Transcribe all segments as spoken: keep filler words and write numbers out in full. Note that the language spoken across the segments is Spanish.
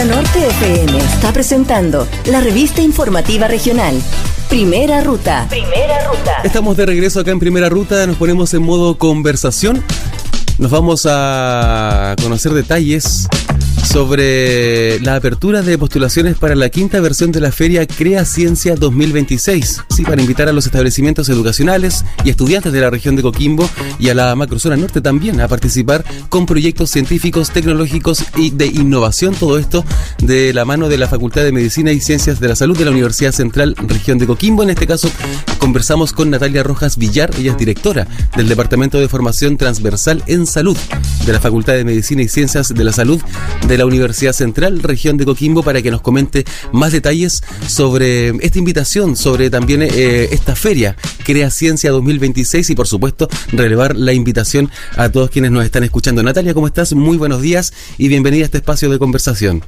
Macrozona Norte F M está presentando la revista informativa regional, Primera Ruta. Primera Ruta. Estamos de regreso acá en Primera Ruta, nos ponemos en modo conversación. Nos vamos a conocer detalles sobre la apertura de postulaciones para la quinta versión de la Feria Crea Ciencia dos mil veintiséis, sí, para invitar a los establecimientos educacionales y estudiantes de la región de Coquimbo y a la Macrozona Norte también a participar con proyectos científicos, tecnológicos y de innovación, todo esto de la mano de la Facultad de Medicina y Ciencias de la Salud de la Universidad Central Región de Coquimbo. En este caso conversamos con Natalia Rojas Villar, ella es directora del Departamento de Formación Transversal en Salud de la Facultad de Medicina y Ciencias de la Salud de la Universidad Central Región de Coquimbo, para que nos comente más detalles sobre esta invitación, sobre también eh, esta feria Crea Ciencia dos mil veintiséis y por supuesto relevar la invitación a todos quienes nos están escuchando. Natalia, ¿cómo estás? Muy buenos días y bienvenida a este espacio de conversación.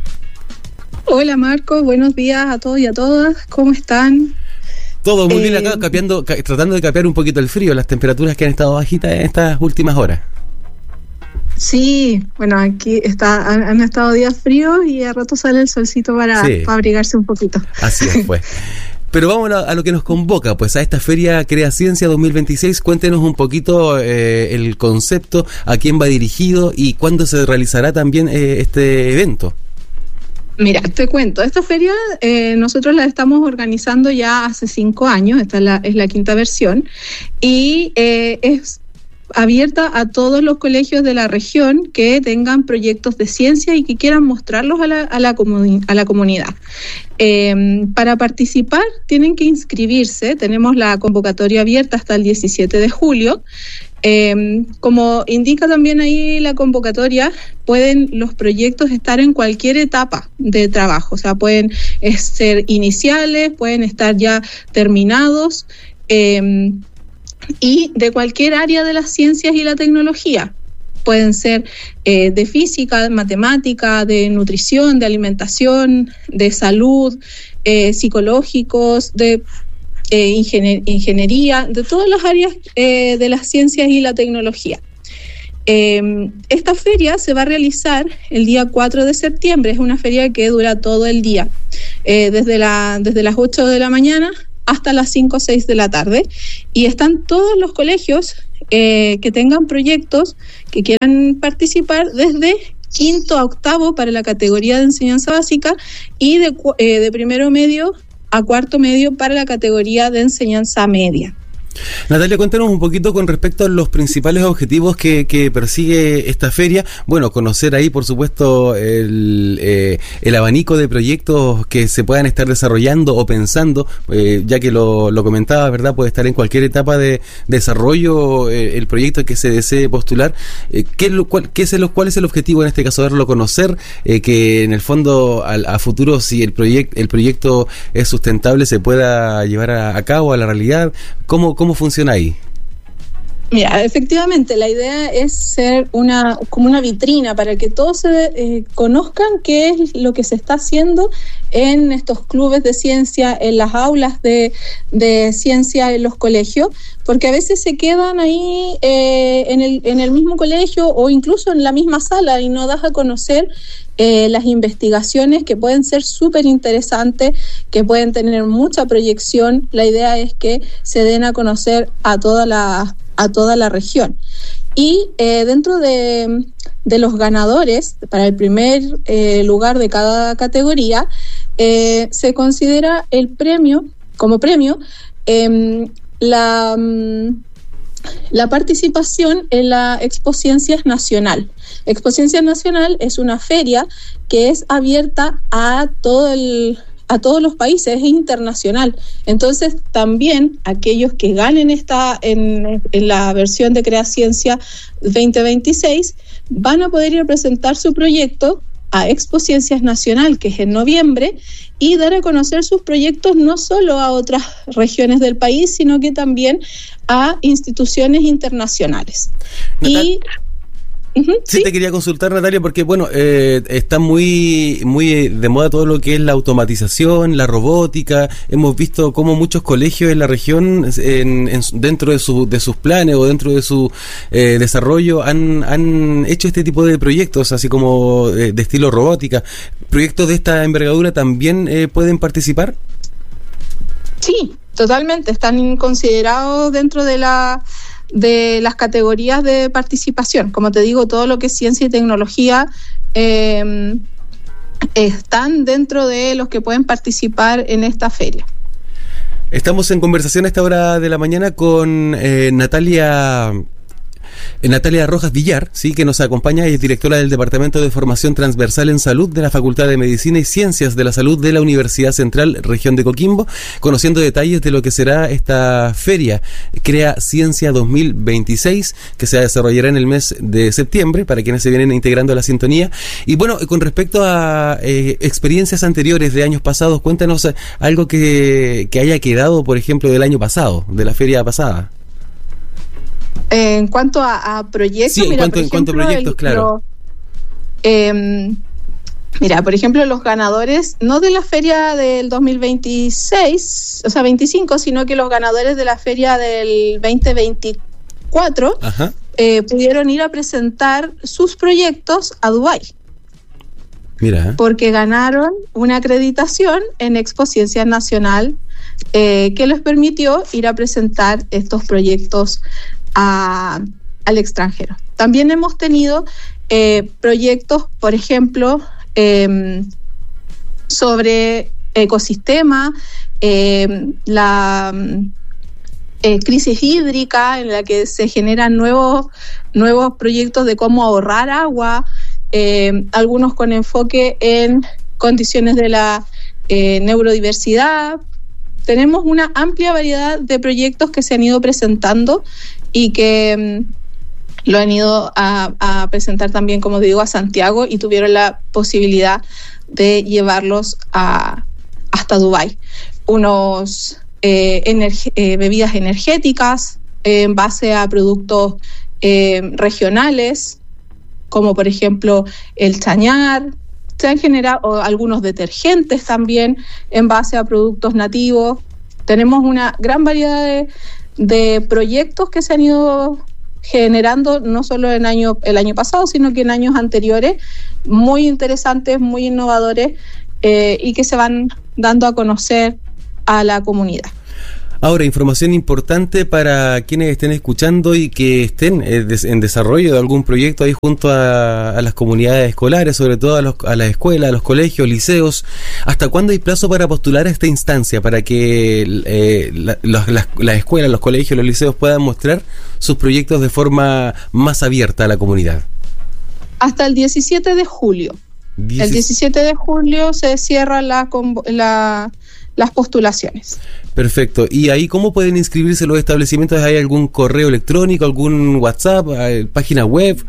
Hola Marco, buenos días a todos y a todas, ¿cómo están? Todo muy eh... bien acá, capeando, ca- tratando de capear un poquito el frío, las temperaturas que han estado bajitas en estas últimas horas. Sí, bueno, aquí está, han, han estado días fríos y a rato sale el solcito para, sí. para abrigarse un poquito. Así es, pues. Pero vamos a, a lo que nos convoca, pues a esta Feria Crea Ciencia dos mil veintiséis. Cuéntenos un poquito eh, el concepto, a quién va dirigido y cuándo se realizará también eh, este evento. Mira, te cuento, esta feria eh, nosotros la estamos organizando ya hace cinco años, esta es la, es la quinta versión, y eh, es abierta a todos los colegios de la región que tengan proyectos de ciencia y que quieran mostrarlos a la, a la, comuni- a la comunidad. Eh, para participar tienen que inscribirse, tenemos la convocatoria abierta hasta el diecisiete de julio. Eh, como indica también ahí la convocatoria, pueden los proyectos estar en cualquier etapa de trabajo, o sea, pueden eh, ser iniciales, pueden estar ya terminados, eh, y de cualquier área de las ciencias y la tecnología. Pueden ser eh, de física, de matemática, de nutrición, de alimentación, de salud, eh, psicológicos, de eh, ingenier- ingeniería, de todas las áreas eh, de las ciencias y la tecnología. Eh, esta feria se va a realizar el día cuatro de septiembre, es una feria que dura todo el día, eh, desde, la, desde las ocho de la mañana hasta las cinco o seis de la tarde, y están todos los colegios eh, que tengan proyectos que quieran participar desde quinto a octavo para la categoría de enseñanza básica y de, eh, de primero medio a cuarto medio para la categoría de enseñanza media. Natalia, cuéntanos un poquito con respecto a los principales objetivos que, que persigue esta feria. Bueno, conocer ahí, por supuesto, el, eh, el abanico de proyectos que se puedan estar desarrollando o pensando, eh, ya que lo, lo comentaba, ¿verdad? Puede estar en cualquier etapa de desarrollo eh, el proyecto que se desee postular. Eh, ¿qué, es lo, cual, qué es el, ¿Cuál es el objetivo en este caso? Darlo a conocer, eh, que en el fondo a, a futuro, si el, proyect, el proyecto es sustentable, se pueda llevar a, a cabo, a la realidad. ¿Cómo, cómo funciona ahí? Mira, efectivamente, la idea es ser una como una vitrina para que todos se, eh, conozcan qué es lo que se está haciendo en estos clubes de ciencia, en las aulas de, de ciencia en los colegios, porque a veces se quedan ahí eh, en, el, en el mismo colegio o incluso en la misma sala y no das a conocer Eh, las investigaciones que pueden ser súper interesantes, que pueden tener mucha proyección. La idea es que se den a conocer a toda la, a toda la región. Y eh, dentro de, de los ganadores, para el primer eh, lugar de cada categoría, eh, se considera el premio, como premio, eh, la... la participación en la Expo Ciencias Nacional. Expo Ciencias Nacional es una feria que es abierta a todo el, a todos los países, es internacional. Entonces, también aquellos que ganen esta en, en la versión de Crea Ciencia veinte veintiséis van a poder ir a presentar su proyecto a Expo Ciencias Nacional, que es en noviembre, y dar a conocer sus proyectos no solo a otras regiones del país, sino que también a instituciones internacionales. Natal- y Uh-huh, sí, sí, te quería consultar, Natalia, porque bueno, eh, está muy muy de moda todo lo que es la automatización, la robótica. Hemos visto cómo muchos colegios en la región, en, en, dentro de, su, de sus planes o dentro de su eh, desarrollo, han, han hecho este tipo de proyectos, así como eh, de estilo robótica. ¿Proyectos de esta envergadura también eh, pueden participar? Sí, totalmente. Están considerados dentro de la... de las categorías de participación. Como te digo, todo lo que es ciencia y tecnología eh, están dentro de los que pueden participar en esta feria. Estamos en conversación a esta hora de la mañana con eh, Natalia Natalia Rojas Villar, sí, que nos acompaña y es directora del Departamento de Formación Transversal en Salud de la Facultad de Medicina y Ciencias de la Salud de la Universidad Central Región de Coquimbo, conociendo detalles de lo que será esta feria Crea Ciencia dos mil veintiséis, que se desarrollará en el mes de septiembre, para quienes se vienen integrando a la sintonía. Y bueno, con respecto a eh, experiencias anteriores de años pasados, cuéntanos algo que, que haya quedado, por ejemplo, del año pasado, de la feria pasada. En cuanto a, a proyectos, sí, en, mira, cuanto, por en cuanto a proyectos, el, claro. Lo, eh, mira, por ejemplo, los ganadores, no de la feria del dos mil veintiséis, o sea, veinticinco, sino que los ganadores de la feria del veinte veinticuatro eh, pudieron ir a presentar sus proyectos a Dubái. Mira. Porque ganaron una acreditación en Expo Ciencia Nacional eh, que les permitió ir a presentar estos proyectos A, al extranjero. También hemos tenido eh, proyectos, por ejemplo, eh, sobre ecosistema, eh, la eh, crisis hídrica, en la que se generan nuevos, nuevos proyectos de cómo ahorrar agua, eh, algunos con enfoque en condiciones de la eh, neurodiversidad. Tenemos una amplia variedad de proyectos que se han ido presentando y que mm, lo han ido a, a presentar también, como digo, a Santiago, y tuvieron la posibilidad de llevarlos a, hasta Dubái. Unos eh, energe- eh, bebidas energéticas eh, en base a productos eh, regionales, como por ejemplo el chañar. Se han generado algunos detergentes también en base a productos nativos. Tenemos una gran variedad de, de proyectos que se han ido generando, no solo en año, el año pasado, sino que en años anteriores, muy interesantes, muy innovadores, eh, y que se van dando a conocer a la comunidad. Ahora, información importante para quienes estén escuchando y que estén en desarrollo de algún proyecto ahí junto a, a las comunidades escolares, sobre todo a, los, a las escuelas, a los colegios, liceos. ¿Hasta cuándo hay plazo para postular a esta instancia para que eh, la, las, las, las escuelas, los colegios, los liceos puedan mostrar sus proyectos de forma más abierta a la comunidad? Hasta el diecisiete de julio. Dieci... El diecisiete de julio se cierra la, la, las postulaciones. Perfecto. ¿Y ahí cómo pueden inscribirse los establecimientos? ¿Hay algún correo electrónico, algún WhatsApp, página web?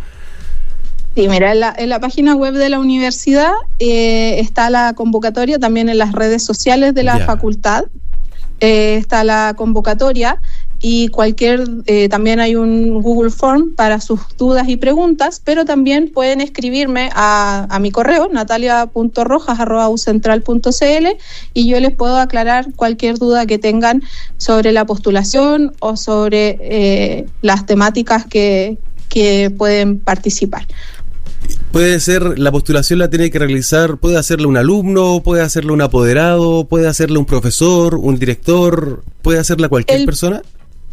Sí, mira, en la, en la página web de la universidad eh, está la convocatoria, también en las redes sociales de la ya. facultad eh, está la convocatoria, y cualquier, eh, también hay un Google Form para sus dudas y preguntas, pero también pueden escribirme a, a mi correo, natalia punto rojas arroba u central punto c l, y yo les puedo aclarar cualquier duda que tengan sobre la postulación o sobre eh, las temáticas que, que pueden participar. Puede ser, la postulación la tiene que realizar, puede hacerle un alumno, puede hacerle un apoderado, puede hacerle un profesor, un director, puede hacerla cualquier el, persona.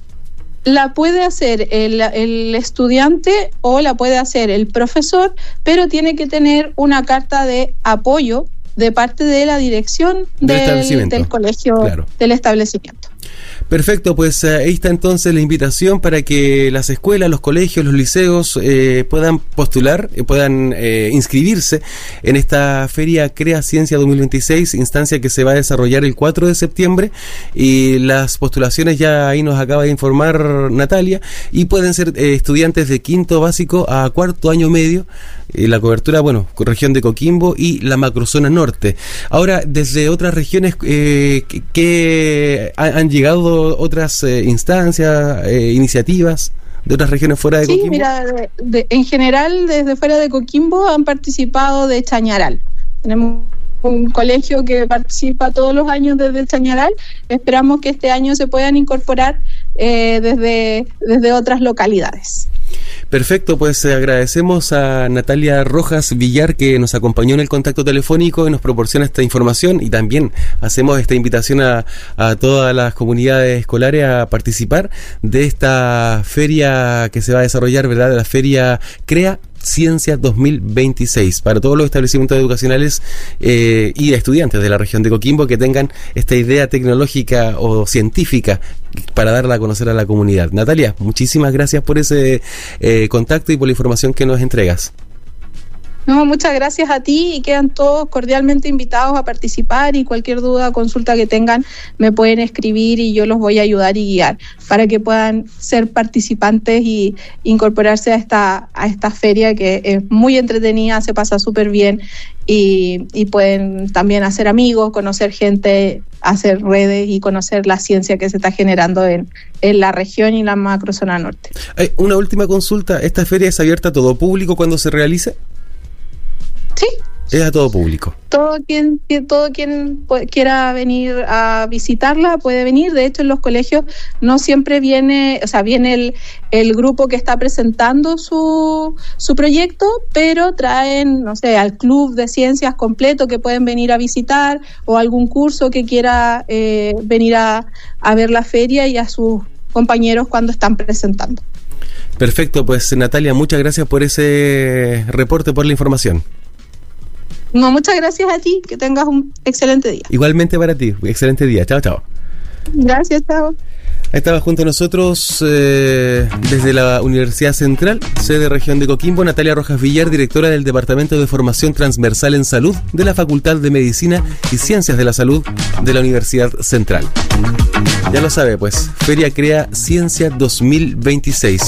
La puede hacer el, el estudiante o la puede hacer el profesor, pero tiene que tener una carta de apoyo de parte de la dirección del, del, del colegio, claro. del establecimiento. Perfecto, pues ahí está entonces la invitación para que las escuelas, los colegios, los liceos eh, puedan postular, eh, puedan eh, inscribirse en esta Feria Crea Ciencia dos mil veintiséis, instancia que se va a desarrollar el cuatro de septiembre, y las postulaciones ya ahí nos acaba de informar Natalia, y pueden ser eh, estudiantes de quinto básico a cuarto año medio. Eh, la cobertura, bueno, región de Coquimbo y la macrozona norte. Ahora, desde otras regiones, eh, que, que han llegado otras eh, instancias, eh, iniciativas de otras regiones fuera de sí, Coquimbo? Sí, mira, de, de, en general desde fuera de Coquimbo han participado de Chañaral. Tenemos un colegio que participa todos los años desde el Chañaral. Esperamos que este año se puedan incorporar eh, desde, desde otras localidades. Perfecto, pues eh, agradecemos a Natalia Rojas Villar que nos acompañó en el contacto telefónico y nos proporciona esta información, y también hacemos esta invitación a, a todas las comunidades escolares a participar de esta feria que se va a desarrollar, ¿verdad? De la feria CREA Ciencia dos mil veintiséis, para todos los establecimientos educacionales eh, y estudiantes de la región de Coquimbo que tengan esta idea tecnológica o científica para darla a conocer a la comunidad. Natalia, muchísimas gracias por ese eh, contacto y por la información que nos entregas. No, muchas gracias a ti, y quedan todos cordialmente invitados a participar, y cualquier duda o consulta que tengan me pueden escribir y yo los voy a ayudar y guiar para que puedan ser participantes y incorporarse a esta, a esta feria que es muy entretenida, se pasa súper bien y, y pueden también hacer amigos, conocer gente, hacer redes y conocer la ciencia que se está generando en, en la región y la macrozona norte. Hay una última consulta, ¿esta feria es abierta a todo público cuando se realice? Sí. Es a todo público. Todo quien, todo quien quiera venir a visitarla puede venir. De hecho, en los colegios no siempre viene, o sea, viene el, el grupo que está presentando su, su proyecto, pero traen, no sé, al club de ciencias completo que pueden venir a visitar, o algún curso que quiera eh, venir a, a ver la feria y a sus compañeros cuando están presentando. Perfecto, pues Natalia, muchas gracias por ese reporte, por la información. No, muchas gracias a ti, que tengas un excelente día. Igualmente para ti, excelente día, chao, chao. Gracias, chao. Ahí estaba junto a nosotros eh, desde la Universidad Central, sede región de Coquimbo, Natalia Rojas Villar, directora del Departamento de Formación Transversal en Salud de la Facultad de Medicina y Ciencias de la Salud de la Universidad Central. Ya lo sabe, pues, Feria CREA Ciencia dos mil veintiséis,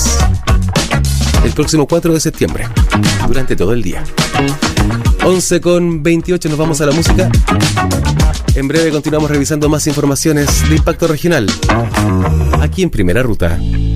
el próximo cuatro de septiembre, durante todo el día. once con veintiocho, nos vamos a la música. En breve continuamos revisando más informaciones de impacto regional aquí en Primera Ruta.